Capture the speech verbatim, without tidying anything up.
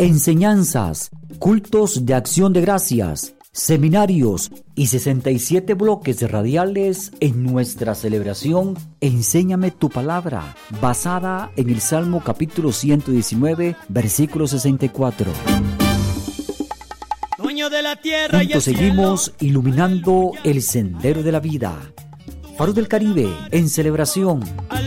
enseñanzas, cultos de acción de gracias, seminarios y sesenta y siete bloques radiales en nuestra celebración Enséñame tu palabra, basada en el Salmo capítulo ciento diecinueve, versículo sesenta y cuatro. Dueño de la tierra y el Juntos seguimos cielo, iluminando el sendero de la vida. Faro del Caribe en celebración.